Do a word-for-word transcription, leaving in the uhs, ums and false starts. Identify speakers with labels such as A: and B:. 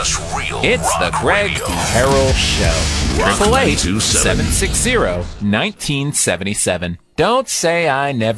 A: just real
B: It's the
A: rock
B: Greg
A: radio.
B: Harrell Show.
A: Rock
B: Triple eight
A: nine two seven.
B: seven six zero nineteen seventy seven. Don't say I never.